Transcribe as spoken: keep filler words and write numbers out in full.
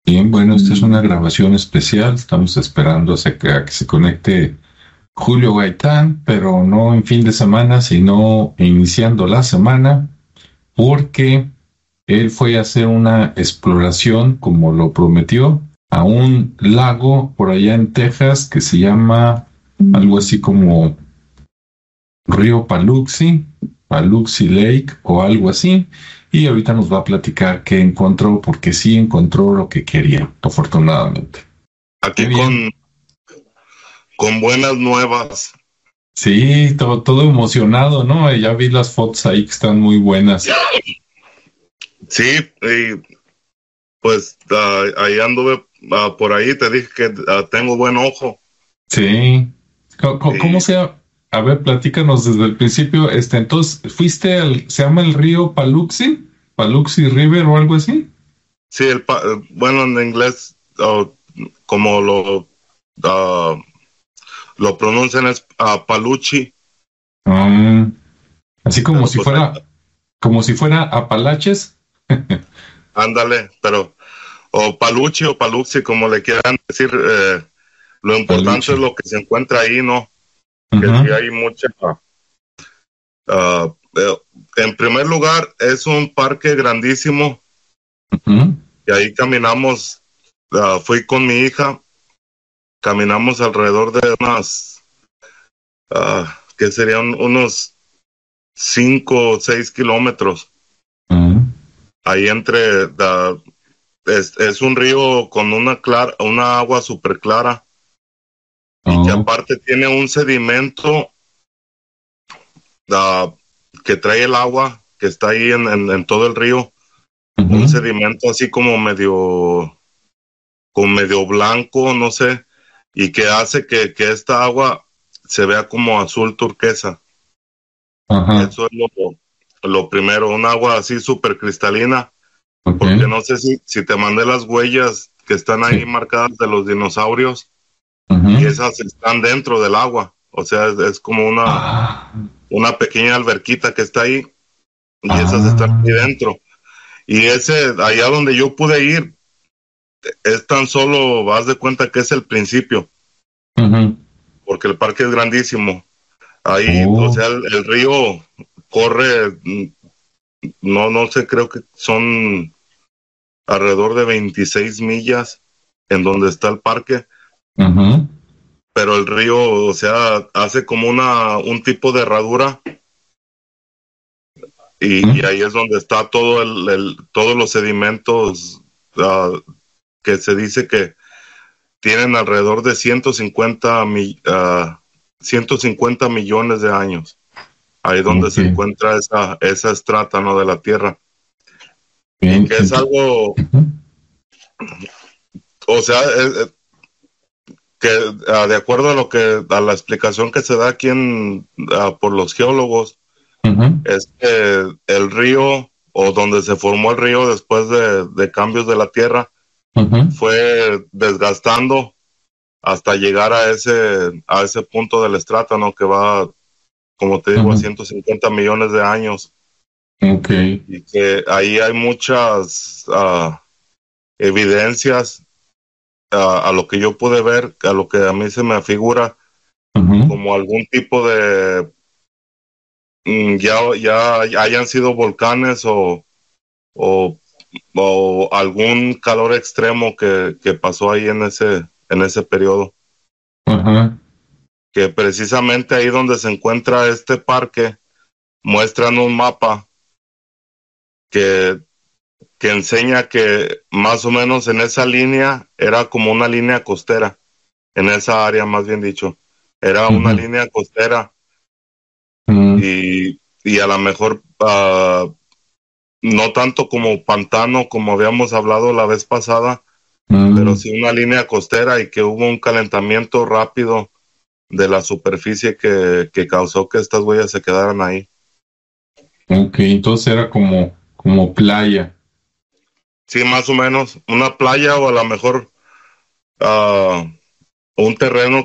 Bien, bueno, esta es una grabación especial. Estamos esperando a que, a que se conecte Julio Gaitán, pero no en fin de semana, sino iniciando la semana, porque él fue a hacer una exploración, como lo prometió, a un lago por allá en Texas que se llama algo así como Río Paluxy, Paluxy Lake o algo así. Y ahorita nos va a platicar qué encontró, porque sí encontró lo que quería, afortunadamente. Qué Aquí bien. con, con buenas nuevas. Sí, todo, todo emocionado, ¿no? Ya vi las fotos ahí que están muy buenas. Sí, y pues ah, ahí anduve ah, por ahí, te dije que ah, tengo buen ojo. Sí. ¿Cómo, cómo- cómo Y se llama? A ver, platícanos desde el principio. Este, entonces, ¿fuiste al, se llama el río Paluxy? Paluxy River o algo así? sí, el pa- bueno, en inglés, ah, como lo, ah, lo pronuncian es ah, Paluchi, Ah, así como pero si pues ahí- fuera, como si fuera Apalaches. ándale, pero o Paluchi o Paluxi, como le quieran decir, eh, lo importante es Paluche. lo que se encuentra ahí, ¿no? Que sí Ujú, hay mucha. ah, eh, en primer lugar, es un parque grandísimo ujú. y ahí caminamos, ah, fui con mi hija, caminamos alrededor de unas, ah, que serían unos cinco o seis kilómetros. Ujú. Ahí entre, da- es, es un río con una clara, una agua súper clara y que Oh, aparte tiene un sedimento ah, que trae el agua que está ahí en, en, en todo el río, un ujú. sedimento así como medio, como medio blanco, no sé, y que hace que, que esta agua se vea como azul turquesa. Ajá, Eso es lo, lo primero, un agua así súper cristalina, ok. porque no sé si, si te mandé las huellas que están ahí Sí. marcadas de los dinosaurios y Ujú. esas están dentro del agua, o sea, es, es como una, Ah, una pequeña alberquita que está ahí y esas están ah, ahí dentro. Y ese, allá donde yo pude ir, es tan solo, vas de cuenta que es el principio, ujú. porque el parque es grandísimo. Ahí, o Oh, sea, el, el río corre, mm, no, no sé, creo que son alrededor de veintiséis millas en donde está el parque, ujú, pero el río, o sea, hace como una, un tipo de herradura y, y ujú. ahí es donde está todo el, el- todos los sedimentos ah, que se dice que tienen alrededor de ciento cincuenta, mi- ah, ciento cincuenta millones de años. Ahí donde Ok, se encuentra esa, esa estrata, ¿no? De la Tierra. Y bien. que es Ento- algo, ujú, o sea, es- es que ah, de acuerdo a lo que, a la explicación que se da aquí en, ah, por los geólogos, ujú, es que el río, o donde se formó el río después de, de cambios de la Tierra, ujú, fue desgastando hasta llegar a ese, a ese punto del estrata, ¿no? Que va, como te digo, a ujú. ciento cincuenta millones de años Ok. y que ahí hay muchas ah, evidencias ah, a lo que yo pude ver, a lo que a mí se me figura Ujú, como algún tipo de mm, ya, ya hayan sido volcanes o, o, o algún calor extremo que, que pasó ahí en ese, en ese periodo. ajá, Que precisamente ahí donde se encuentra este parque muestran un mapa que que enseña que más o menos en esa línea era como una línea costera, en esa área más bien dicho, era una ujú, línea costera ujú, y, y a lo mejor uh, no tanto como pantano como habíamos hablado la vez pasada, pero ujú. sí una línea costera y que hubo un calentamiento rápido de la superficie que, que causó que estas huellas se quedaran ahí. Ok, entonces era como, como playa. Sí, más o menos una playa o a lo mejor uh, un terreno